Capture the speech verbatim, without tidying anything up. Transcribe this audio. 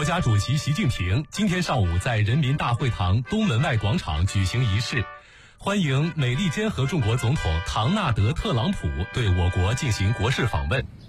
国家主席习近平今天上午在人民大会堂东门外广场举行仪式，欢迎美利坚合众国总统唐纳德·特朗普对我国进行国事访问。